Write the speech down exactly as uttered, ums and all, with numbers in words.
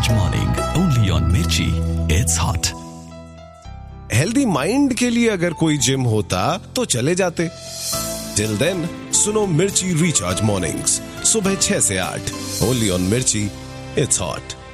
Recharge Morning, only on Mirchi. It's hot. Healthy mind के लिए अगर कोई जिम होता तो चले जाते। टिल देन सुनो मिर्ची रिचार्ज मॉर्निंग्स सुबह छह से आठ, ओनली ऑन मिर्ची। It's hot.